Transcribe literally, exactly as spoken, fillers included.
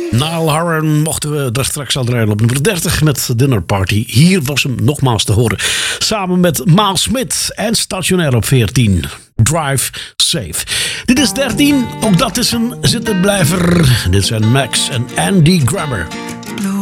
Niall Horan mochten we daar straks al draaien op nummer dertig met Dinner Party. Hier was hem nogmaals te horen. Samen met Miles Smith en stationair op veertien. Drive Safe. Dit is dertien, ook dat is een zittenblijver. Dit zijn Max en Andy Grammer.